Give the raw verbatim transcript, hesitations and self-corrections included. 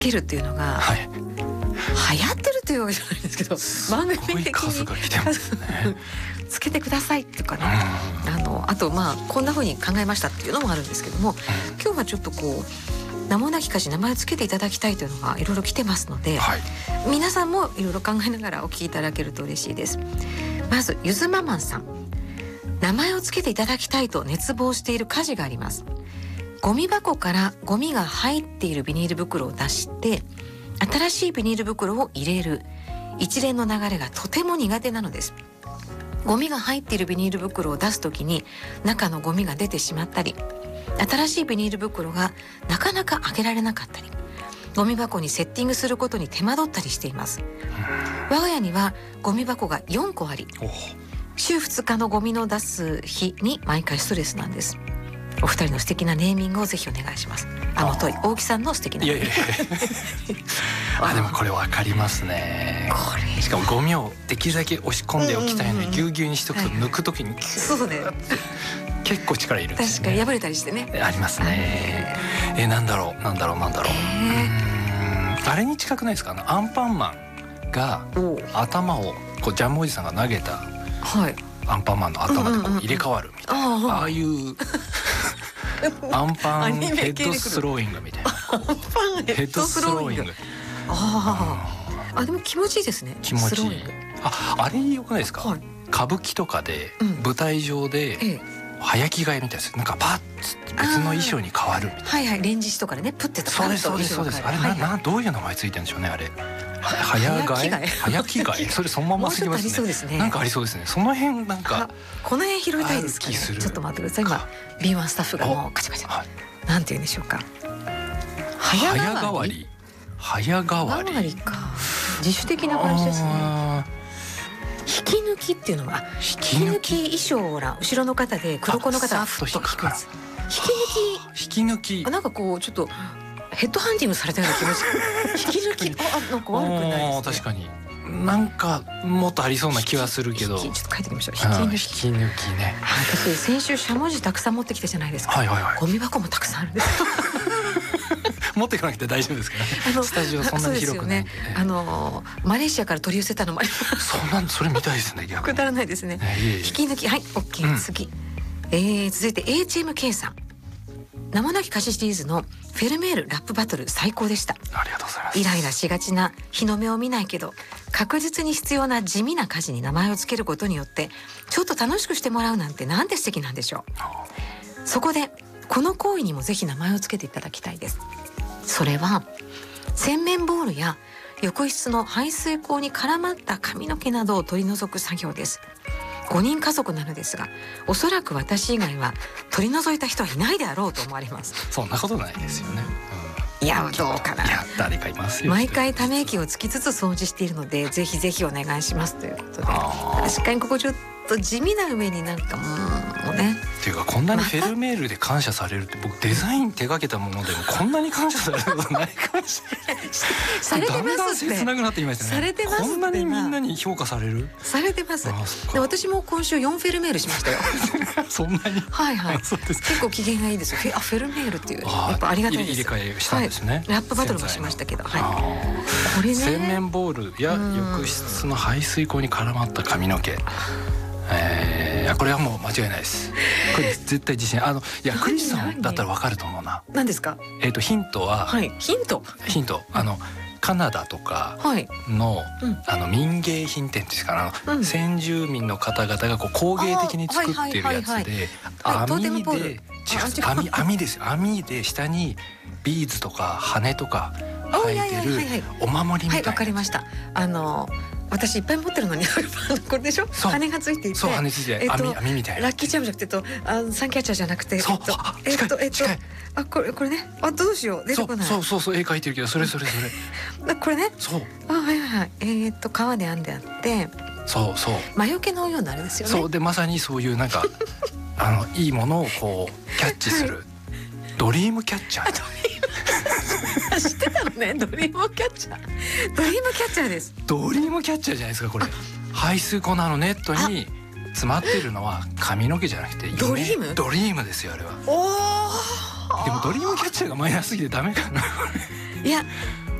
けるっていうのが、 はい、 流行ってるというわけじゃないんですけど、番組的に数が来てますねつけてくださいとかね、あのあとまあこんな風に考えましたっていうのもあるんですけども、うん、今日はちょっとこう名もなき歌詞名前をつけていただきたいというのがいろいろ来てますので、はい、皆さんもいろいろ考えながらお聞きいただけると嬉しいです。まずゆずママンさん、名前をつけていただきたいと熱望している家事があります。ゴミ箱からゴミが入っているビニール袋を出して新しいビニール袋を入れる一連の流れがとても苦手なのです。ゴミが入っているビニール袋を出すときに中のゴミが出てしまったり、新しいビニール袋がなかなか開けられなかったり、ゴミ箱にセッティングすることに手間取ったりしています。我が家にはゴミ箱がよんこあり、週ふつかのゴミの出す日に毎回ストレスなんです。お二人の素敵なネーミングをぜひお願いします。あのとい大木さんの素敵なネーミング。いやいやいやあでもこれ分かりますね。これしかもゴミをできるだけ押し込んでおきたいのにぎゅうぎゅうにしとくと抜くときに、はいはい、 そうね結構力いるんですよね。 確かに破れたりしてね。 ありますね。えなんだろうなんだろうなんだろう、えー、うーんあれに近くないですか。あのアンパンマンが頭をこうジャムおじさんが投げた、はい、アンパンマンの頭でこう入れ替わるみたいな、うんうんうん、ああいうアンパンヘッドスローイングみたいなアンパンヘッドスローイング、ああでも気持ちいいですね。 気持ちいい。ああれ良くないですか、はい、歌舞伎とかで、うん、舞台上で、ええ、早着替えみたいですなんかパッつって別の衣装に変わるみたいな。 はいはい連獅子とかでねプッてとそうですそうですそうです。あれな、はいはい、などういう名前ついてるんでしょうねあれ。早替え早着替えそれそのまますぎますね。 もうちょっとありそうですね。 なんかありそうですね。その辺なんかこの辺拾いたいですかね。ちょっと待ってください。今 ビーワン スタッフがもうカチャカチャ、はい、なんて言うんでしょうか。早替わり早替わりりか自主的な感じですね。引き抜きっていうのは引き抜き衣装ら後ろの方で黒子の方がふっと引くんです。 引き抜き引き抜きなんかこうちょっとヘッドハンティングされたような気持ち引き抜きあなんか悪くないですね。 確かになんかもっとありそうな気はするけどちょっと書いてみましょう。引き抜き、 引き抜きね。 私先週しゃもじたくさん持ってきたじゃないですか、はいはいはい、ゴミ箱もたくさんあるんです持っていかなくて大丈夫ですか、ね、あのスタジオそんなに広くない、ね、 あのマレーシアから取り寄せたのもあります。 そうなんそれ見たいですね。逆にくだらないですね、えー、引き抜きはい OK、うん、次、えー、続いて エイチエムケー さん、名もなき歌詞シリーズのフェルメールラップバトル最高でした。 ありがとうございます。 イライラしがちな日の目を見ないけど確実に必要な地味な歌詞に名前をつけることによってちょっと楽しくしてもらうなんてなんて素敵なんでしょう。そこでこの行為にもぜひ名前をつけていただきたいです。それは洗面ボールや浴室の排水口に絡まった髪の毛などを取り除く作業です。ごにん家族なのですがおそらく私以外は取り除いた人はいないであろうと思われます。 そんなことないですよね、 うん、いやどうかな。いや誰かいますよ。 毎回ため息をつきつつ掃除しているのでぜひぜひお願いしますということで、確かにここちょっと地味な上になんかもうねっていうかこんなにフェルメールで感謝されるって僕デザイン手掛けたものでもこんなに感謝されることないかもしれないされてますって。だんだん切なくなってきましたね。 されてますって。 こんなにみんなに評価される。 されてます。で私も今週よんフェルメールしましたよそんなにはいはい結構機嫌がいいですよ。あフェルメールっていうやっぱありがたいです。 入れ替えしたんですね、はい、 ラップバトルもしましたけど、はい、これね洗面ボールや浴室の排水口に絡まった髪の毛、えー、これはもう間違いないです。これ絶対自信あのいやクリスさんだったらわかると思うな。 何ですか。 えっとヒントは、 はい、ヒントヒントあのカナダとかの、はいうん、あの民芸品店ですかあの、うん、先住民の方々がこう工芸的に作ってるやつで網で違う網網ですよ。網で下にビーズとか羽とか入ってるお守りみたいな。はいわかりました。あの私いっぱい持ってるのにこれでしょ。羽がついていてそう羽ついて、えっと、網, 網みたいなラッキーチャームじゃなくて、えっと、あサンキャッチャーじゃなくてそうえっとえっとあこれこれねあどうしよう出てこない。 そうそうそう絵描いてるけどそれそれそれこれねそうあはいはいえー、っと革で編んであってそうそう魔除けのようなあれですよね。 そうでまさにそういうなんかあのいいものをこうキャッチする、はい、ドリームキャッチャー知ってたのね。ドリームキャッチャードリームキャッチャーです。 ドリームキャッチャーじゃないですかこれ。排水口のあのネットに詰まってるのは髪の毛じゃなくてドリームドリームですよあれは。 おでもドリームキャッチャーがマイナスすぎてダメかな。 いや